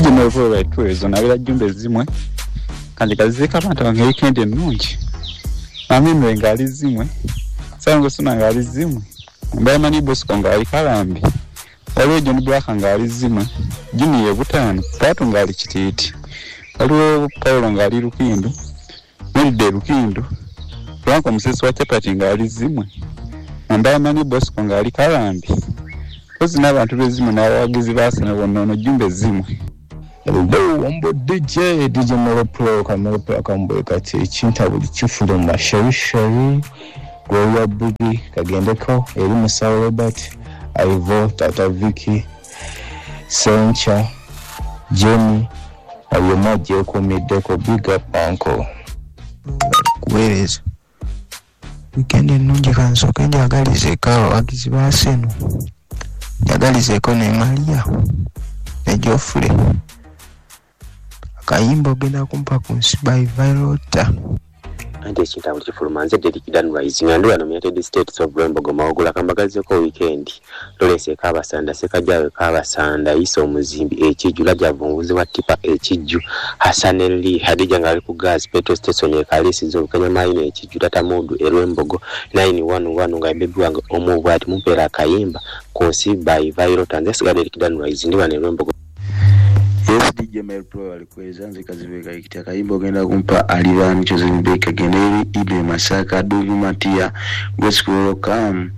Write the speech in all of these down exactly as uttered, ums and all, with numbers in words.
Dijemero Pro baitwezo nabira jumbe zimwe kandi kazika abantu bange weekend ennungi. Amime ngali zimwe. Sango suna ngali zimwe. Mbaye mani boss kangali kalambi. Waliwo John Black ngali zimwe. Jini ye butano. Patu ngali kititi. Waliwo Paulo ngali Lukindu. Mwende Lukindu. Franco Musisi wa Chapati ngali zimwe. Mbaye mani boss kangali kalambi. Kozi n'abantu bezimwe n'abawagizi basena bonnono jumbe zimwe. Hello, Ombo D J, Dijemero Pro, Kamero Pro, Kambo Kati, Chinta buli kifuro Mashari Shari, Gloria Bugi, Kagendeko, Eri Musawo Robert, Ivo, Tata Vicky, Sencha, Jenny, Ayoma Jeko Mideko, Big Up Uncle. Kuwerezo. Weekend ennungi kansoke njagalizeko abawagizi baseno. Njagalizeko ne Maria, ne Geoffrey. Kayimbo genda kumpa ku nsiba Ivailota. Ande chinta buli kifulumanze dedikidan rising and one United States of Rambo Gomagula kambagaze ko weekend. Lolese kaba sanda sekajawe kaba sanda iso muzimbi ekijula javunguzi wa tipa ekiju Hasaneli Hadija ngali ku gas petrol station ye kalisi zo kanya maine ekijula tamudu erwembogo nine one one nga bebi wange omubwati mumpera kayimba konsi by Ivailota nzesiga dedikidan rising ndi wane erwembogo. Yes, Dijemero Pro alikweza nze kazibeka ikitaka imbo genda kumpa alivani chozeni beka generi ibe masaka dugu matia gwesikulo kam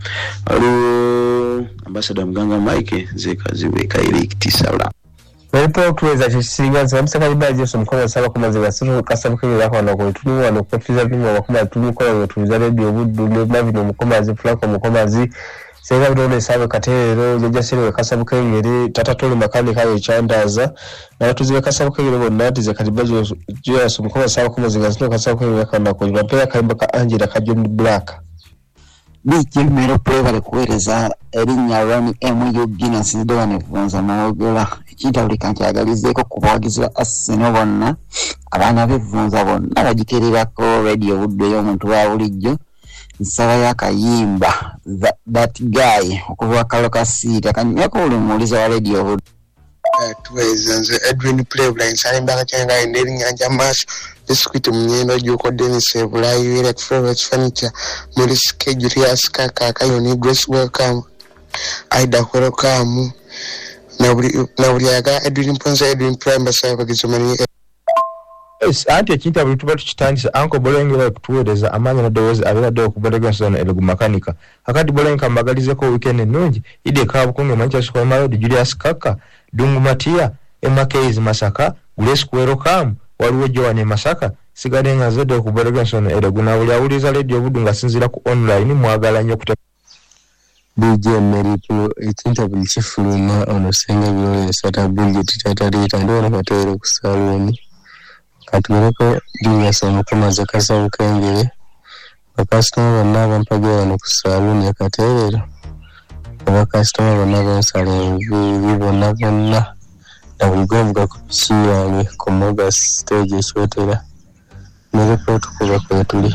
alu ambassador mganga Mike nze kazibeka ili ikitisala Walipo kuweza chisiga nze msaka iba jesu mkono saba kumaze gasuru kasabu kwenye lako wanako tunu wanako fiza bimu wakuma tunu kwa wetuza radio budu mavi no mkoma zi flako mkoma zi Sega bidole sabe katero jeja sire kasabu kengeri tata tole makani kayo chandaza na watu ziwe kasabu kengeri bonati ze katibaje jya sumukoma sabe kuma zingazino kasabu kengeri kana ko bapera kayimba ka Angela ka John Black. Dijemero Pro bali kuwereza erinya Rani M U Guinness ndo ne fonza maogera ekita buli kankyagalizeko kubawagiza Arsenal bonna abana bevunza bonna bagikererako radio budde yo muntu wa bulijjo nsaba ya kayimba that, that guy okuva kaloka sita kanyako ulumuliza wa radio hood tuweza nze Edwin Playline salimba kyenga enderi nyanja maso disikuti mnyendo juko Dennis Evulayi ile Favorite Furniture muri schedule ya skaka kayoni Grace welcome Aida welcome na buli na buli aga Edwin Ponza Edwin Prime sababu kizomani. Yes, anti ekinta buli tuba tukitandisa Uncle Bolengera kutuwereza amanya nadowoza abera do kubadega nsona elugu makanika akati Bolenga mbagalizeko weekend ennungi ide kabu kunge mancha sukwa mayo di Julius Kaka Dungu Matia Emakeiz Masaka Grace welcome waliwo Joane Masaka sigadenga zede kubadega nsona elugu na buli awuliza radio budu nga sinzira ku online mwagala nnyo kuta Dijemero Pro ekinta buli kifuluma ono senga byo sata budget tata data ndo nakatero ku saloni Katumereko diya samu kuma zakasa ukengere bakasitoma bonna bampagira wano ku saluni ya Katerero bakasitoma bonna bansala bibona bonna na buli gwevuga ku piki yange ku Moga stage ekyotera ne report kuba kwetuli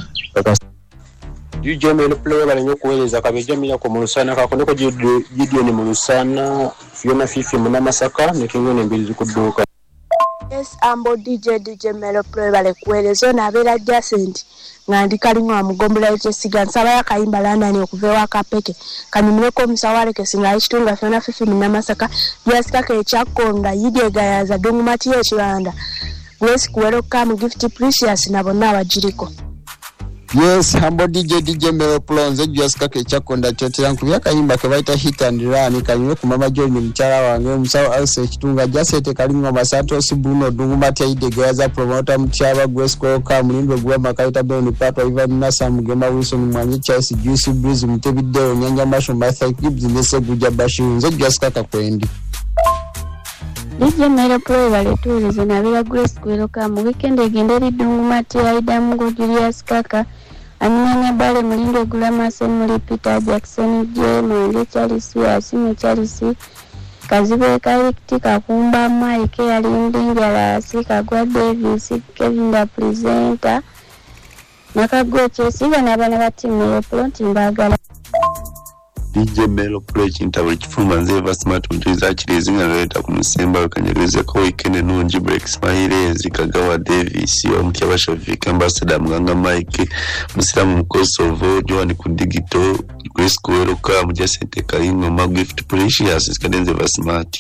Dijemero Pro bali nyo kuweleza kabeja mira ko mulusana kakoneko Gideon mulusana Fiona Fifi muna Masaka ne kingone mbili zikuduka. Yes, ambo D J Dijemero Pro bale kuwelezo na bela Jacent ngandi kalimu amugombola eche siga nsaba ya kayimba London okuvewa kapeke kanimuleko musawale kesinga ichitunga Fiona Fifi muna Masaka yasika ke chakonda yidega yaza Dungu Matia Chiranda Grace welcome gift precious na bonna wajiriko. Yes, hambo D J Dijemero Pro nze Jessica ke chakonda chotera nkubya kayimba ke baita hit and run kanywe ku mama John mchara wange musawo ase kitunga jasete kalingo masato sibuno Dungu Matia idega za promoter mchaba Grace Koka mulindo gwa makaita beni pato Ivan Nasa mugema Wilson mwanyi Chelsea Juice Breeze mtebidde nyanja masho Martha Gibbs nese guja bashi nze Jessica kakwendi. Dijemero Pro bale tuweleza na bila Grace welcome weekend egenderi Dungu Matia Aida Mungo Julius Kaka Anyanya bale mulindo gulama semuli Peter Jackson J Mwenge Charles Asime Charles Kazibe Kaitika Kumba Mike Alindinga la Sika Gwa Davis Kevin da presenter Nakagoche siga na bana batimu Pro timbagala D J Melo Play Chintabuli Kifuluma Nze Vasmart Mtuiza Chirizi Ngaleta Kumusemba Wakanyageze Kwa Weekend Nunji Break Smile Zikagawa Davis Omkia Bashafika Ambassador Mganga Mike Musilamu Mkosovo Joani Kundigito Grace Kuweruka Mujasente Kaingo Magift Precious Skadenze Vasmart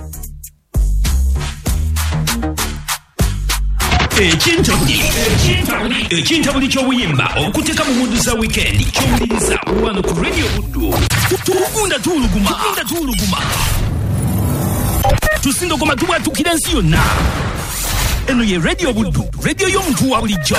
Ekintabuli ekintabuli ekintabuli ky'obuyimba okuteka mu mundu za weekend ky'omuliza wano ku radio buddu tukunda tuluguma tukunda tuluguma tusindogoma tubwatukira ensi yonna eno ye radio buddu radio y'omuntu wa bulijjo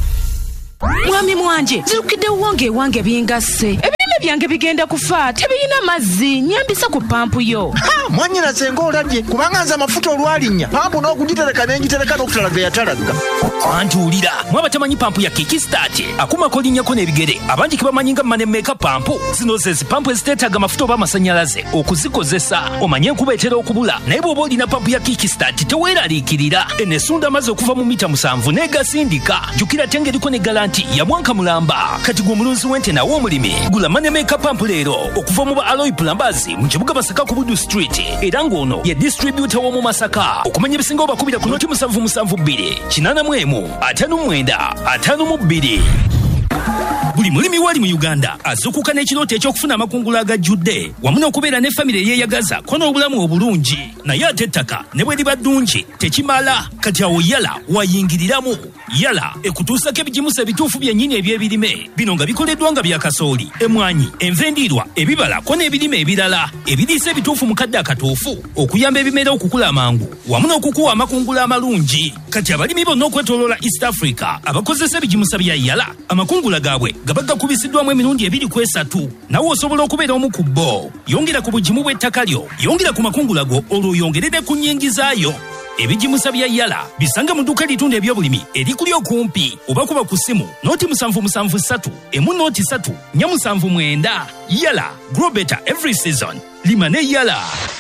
mwami mwanje zirukidde wange wange bingasse ebirime byange bigenda kufa tebirina mazzi nyambisa ku pampu yo ha mwanyina sengo olabye kubanga nza amafuta olwalinya pampu n'okugitereka n'engitereka n'okutalaga yatalaga antulira mwaba tamanyi pampu ya Kickstart akuma kolinnyako n'ebigere abangi kibamanyi nga mane make pampu zino ze pampu eziteetaaga amafuta oba amasanyalaze okuzikozesa omanye enkuba etera okubula naye bw'oba olina pampu ya Kickstart teweeraliikirira enesunda amaze okuva mu mita musanvu n'egasindika jjukira te ng'eriko ne galanti ya mwanka mulamba kati gwe omulunzi w'ente nawo omulimi gula mane make pampu leero okuva mu ba Alloy Plumbers mu kibuga Masaka ku Buddu Street era ng'ono ye distributor w'omu Masaka okumanya ebisinga obakubira ku noti musanvu musanvu bbiri kinaana mu emu atano mwenda atano mu bbiri buli mulimi wali mu Uganda azukuka n'ekirooto eky'okufuna amakungula agajjudde wamu n'okubeera ne famire eyeeyagaza ko n'obulamu obulungi naye ate ettaka ne bwe liba ddungi tekimala kati awo yala wayingiriramu yala ekutuusako ebigimusa ebituufu byennyini eby'ebirime bino nga bikoleddwa nga bya kasooli emmwanyi enva endiirwa ebibala ko n'ebirime ebirala ebiriisa ebituufu mu kadde akatuufu okuyamba ebimera okukula amangu wamu n'okukuwa amakungula amalungi kati abalimi bonna okwetooloola East Africa abakozesa ebigimusa bya yala amakungula gaabwe gabaga kubisiddwamu emirundi ebiri ku esatu nawe osobola okubeera omu ku bo yongera ku bugimu bw'ettaka lyo yongera ku makungula go olwo yongerere ku nnyingizaayo ebigimusa bya yala bisanga mu dduuka litunda ebyobulimi erikuli okumpi oba kuba ku ssimu nooti musanvu musanvu ssatu emu nooti ssatu nnya musanvu mwenda yala grow better every season lima ne yala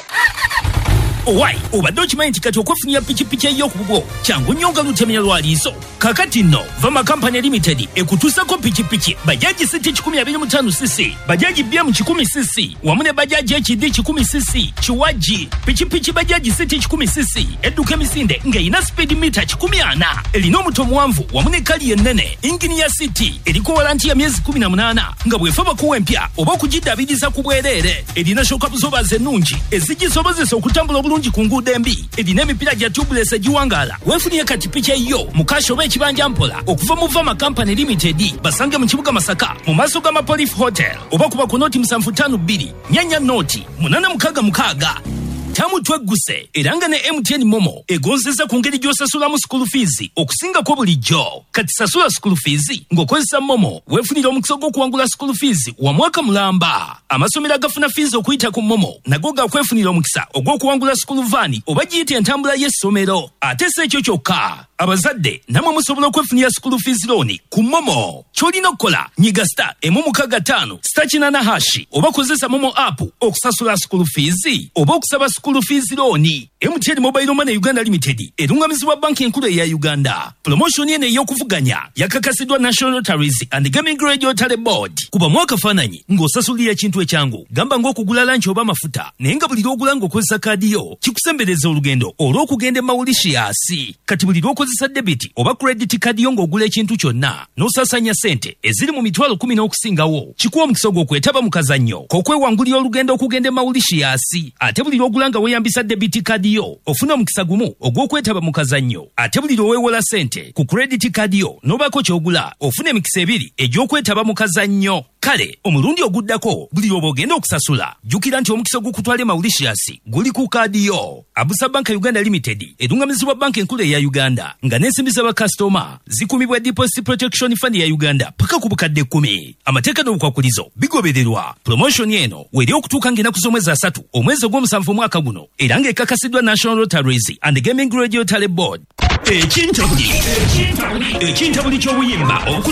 owai obadde okimanyi nti kati okwefunira pikipiki ey'okubwo kyangu nnyo nga lutemya lwaliiso kakati nno vama company limited ekutuusako pikipiki bajaji city kikumi abiri mu ttaano cc bajaji B M kikumi cc wamu ne bajaji H D kikumi cc kiwaji pikipiki bajaji city kikumi cc edduka emisinde ng'erina speed meter kikumi ana erina omuto muwanvu wamu ne kali ennene ingini ya city eriko walanti ya myezi kumi na munaana nga bw'efa bakuwa empya oba okugiddaabiriza ku bwereere erina shokabuzobazi ennungi ezigisobozesa okutambula obulungi ku nguudo embi erina emipira gya tubulesi egiwangaala weefunye kati piki eyo mukashi oba ekibanja mpola okuva mu Vama Company Limited basange mu kibuga Masaka mu maaso g'amapolice hotel oba kuba ku nooti musanvu ttaano bbiri nyanya nooti munaana mukaaga mukaaga tamutwegguse era nga ne M T N Momo egonzeza ku ngeri gy'osasulamu school fees okusingako bulijjo kati sasula school fees ng'okozesa Momo weefunira omukisa gw'okuwangula school fees wa mwaka mulamba amasomero agafuna fees okuyita ku Momo nago gakwefunira omukisa ogw'okuwangula school van oba giyita entambula y'essomero ate si ekyo kyokka abazadde namwe musobola okwefunira school fees loan ku Momo ky'olina okukola nyiga star emu mukaaga ttaano star kinaana hashi oba kozesa Momo app okusasula school fees oba okusaba school fees loan M T N Mobile Money Uganda Limited erungamizibwa banki enkulu eya Uganda promotion eno ey'okuvuganya yakakasiddwa National Lotteries and Gaming Regulatory Board kuba mwaka faananyi ng'osasulira ekintu ekyangu gamba ng'okugula lanchi oba amafuta naye nga buli lw'ogula ng'okozesa kaadi yo kikusembereza olugendo olw'okugenda e Mauritius kati buli lw'okozesa debit oba credit kaadi yo ng'ogula ekintu kyonna n'osasanya ssente eziri mu mitwalo kumi n'okusingawo kikuwa omukisa gw'okwetaba mu kazannyo k'okwewangulira olugendo okugenda e Mauritius ate buli lw'ogula nga weeyambisa debit kaadi yo ofuna omukisa gumu ogw'okwetaba mu kazannyo ate buli lw'oweewola ssente ku credit kaadi yo n'obaako ky'ogula ofuna emikisa ebiri egy'okwetaba mu kazannyo kale omulundi oguddako buli lw'oba ogenda okusasula jjukira nti omukisa gw'okutwala e Mauritius guli ku kaadi yo. Abusa Bank Uganda Limited erungamizibwa banka enkulu eya Uganda nga n'ensimbi z'abakasitoma zikumibwa Deposit Protection Fund ya Uganda paka ku bukadde kkumi. Amateeka n'obukwakulizo bigobererwa. Promotion eno weri okutuuka ng'ennaku z'omwezi asatu omwezi ogw'omusanvu omwaka guno era ng'ekakasiddwa National Lotteries and Gaming Regulatory Board. Ekintabuli ekintabuli ekintabuli ky'obuyimba